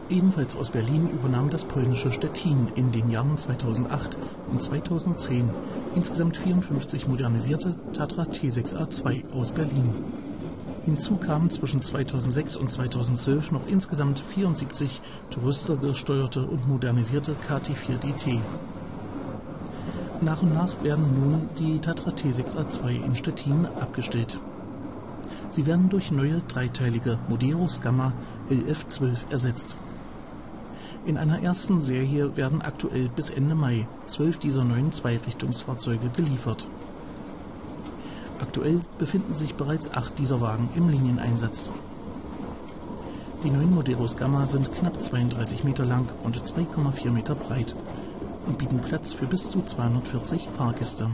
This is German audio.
Ebenfalls aus Berlin übernahm das polnische Stettin in den Jahren 2008 und 2010 insgesamt 54 modernisierte Tatra T6A2 aus Berlin. Hinzu kamen zwischen 2006 und 2012 noch insgesamt 74 touristergesteuerte und modernisierte KT4DT. Nach und nach werden nun die Tatra T6A2 in Stettin abgestellt. Sie werden durch neue dreiteilige Moderus Gamma LF12 ersetzt. In einer ersten Serie werden aktuell bis Ende Mai 12 dieser neuen Zweirichtungsfahrzeuge geliefert. Aktuell befinden sich bereits 8 dieser Wagen im Linieneinsatz. Die neuen Moderus Gamma sind knapp 32 Meter lang und 2,4 Meter breit und bieten Platz für bis zu 240 Fahrgäste.